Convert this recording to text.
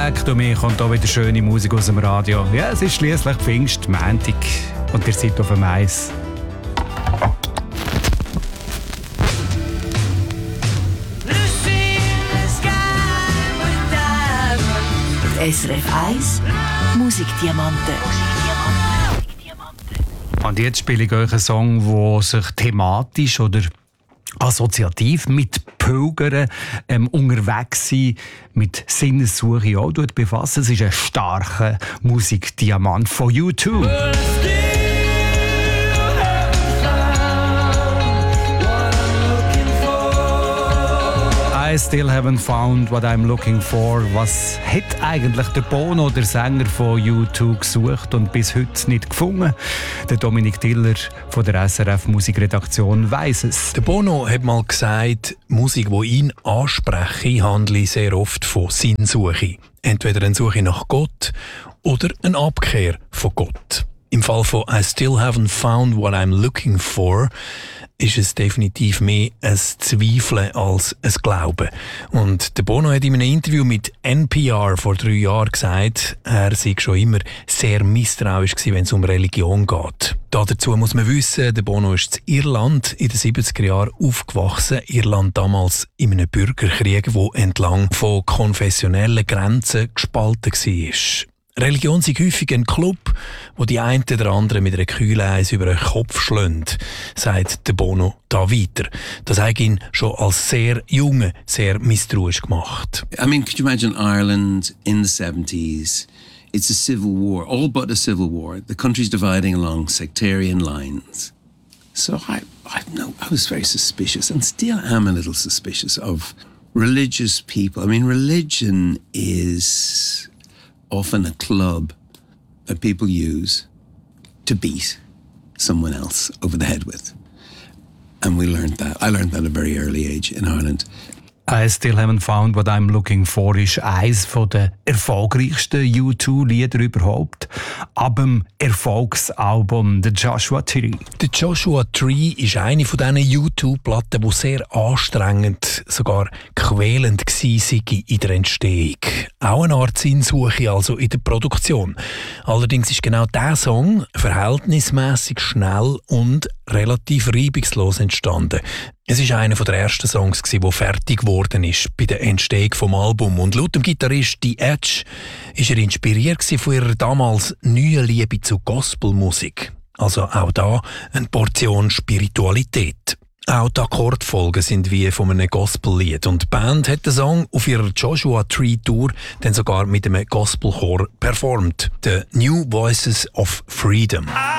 Leck mich kommt hier wieder schöne Musik aus dem Radio. Ja, es ist schliesslich Pfingstmontag und ihr seid auf dem Eis. SRF 1 Musikdiamanten. Und jetzt spiele ich euch einen Song, der sich thematisch oder assoziativ mit Pilgern, unterwegs sein, mit Sinnessuche auch befassen. Es ist ein starker Musikdiamant von U2. I still haven't found what I'm looking for. Was hat eigentlich der Bono, der Sänger von U2, gesucht und bis heute nicht gefunden? Der Dominik Tiller von der SRF Musikredaktion weiss es. Der Bono hat mal gesagt, Musik, die ihn anspreche, handle sehr oft von Sinnsuche. Entweder eine Suche nach Gott oder eine Abkehr von Gott. Im Fall von I still haven't found what I'm looking for ist es definitiv mehr ein Zweifeln als ein Glauben. Und der Bono hat in einem Interview mit NPR vor 3 Jahren gesagt, er sei schon immer sehr misstrauisch gewesen, wenn es um Religion geht. Dazu muss man wissen, der Bono ist in Irland in den 70er Jahren aufgewachsen. Irland damals in einem Bürgerkrieg, der entlang von konfessionellen Grenzen gespalten war. Religion sei häufig ein Club, wo die einen oder anderen mit einer Kühleis über den Kopf schlönt, sagt der Bono da weiter. Das hat ihn schon als sehr Junge sehr misstrauisch gemacht. I mean, could you imagine Ireland in the 70s? It's a civil war, all but a civil war. The country's dividing along sectarian lines. So I was very suspicious and still am a little suspicious of religious people. I mean, religion is often a club that people use to beat someone else over the head with. And we learned that. I learned that at a very early age in Ireland. I still haven't found what I'm looking for ist eines der erfolgreichsten U2-Lieder überhaupt. Ab dem Erfolgsalbum The Joshua Tree. The Joshua Tree ist eine von diesen U2-Platten, die sehr anstrengend, sogar quälend war in der Entstehung. Auch eine Art Sinnsuche also in der Produktion. Allerdings ist genau dieser Song verhältnismäßig schnell und relativ reibungslos entstanden. Es ist einer der ersten Songs, der fertig geworden ist bei der Entstehung des Albums. Und laut dem Gitarrist The Edge war er inspiriert von ihrer damals neuen Liebe zu Gospelmusik. Also auch da eine Portion Spiritualität. Auch die Akkordfolgen sind wie von einem Gospellied. Und die Band hat den Song auf ihrer Joshua Tree Tour dann sogar mit einem Gospelchor performt. The New Voices of Freedom.